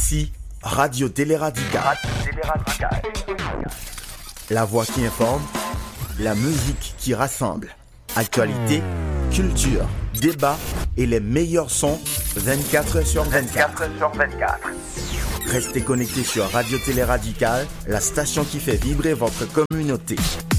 Ici, Radio Télé Radical. La voix qui informe, la musique qui rassemble. Actualité, culture, débat et les meilleurs sons 24 h sur 24. Restez connectés sur Radio Télé Radical, la station qui fait vibrer votre communauté.